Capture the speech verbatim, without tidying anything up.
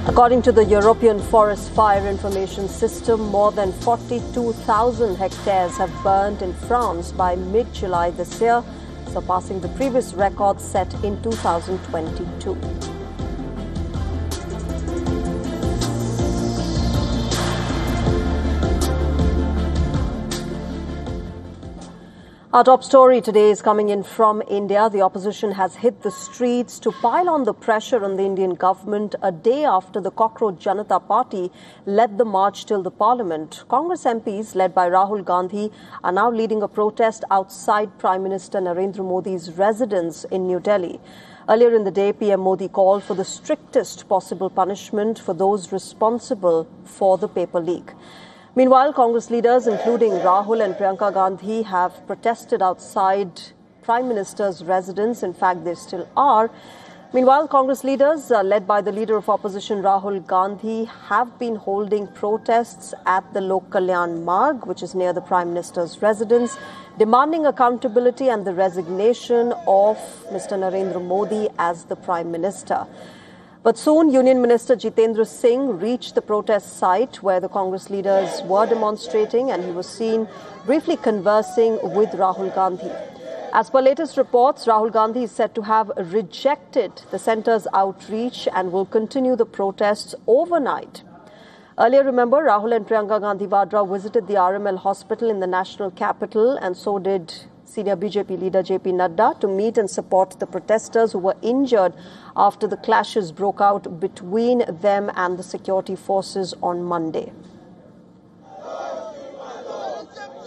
According to the European Forest Fire Information System, more than forty-two thousand hectares have burnt in France by mid-July this year, surpassing the previous record set in two thousand twenty-two. Our top story today is coming in from India. The opposition has hit the streets to pile on the pressure on the Indian government a day after the Cockroach Janata Party led the march till the parliament. Congress M Ps, led by Rahul Gandhi, are now leading a protest outside Prime Minister Narendra Modi's residence in New Delhi. Earlier in the day, P M Modi called for the strictest possible punishment for those responsible for the paper leak. Meanwhile, Congress leaders, including Rahul and Priyanka Gandhi, have protested outside Prime Minister's residence. In fact, they still are. Meanwhile, Congress leaders, uh, led by the leader of opposition Rahul Gandhi, have been holding protests at the Lok Kalyan Marg, which is near the Prime Minister's residence, demanding accountability and the resignation of Mister Narendra Modi as the Prime Minister. But soon, Union Minister Jitendra Singh reached the protest site where the Congress leaders were demonstrating, and he was seen briefly conversing with Rahul Gandhi. As per latest reports, Rahul Gandhi is said to have rejected the centre's outreach and will continue the protests overnight. Earlier, remember, Rahul and Priyanka Gandhi Vadra visited the R M L hospital in the national capital, and so did senior B J P leader J P Nadda, to meet and support the protesters who were injured after the clashes broke out between them and the security forces on Monday.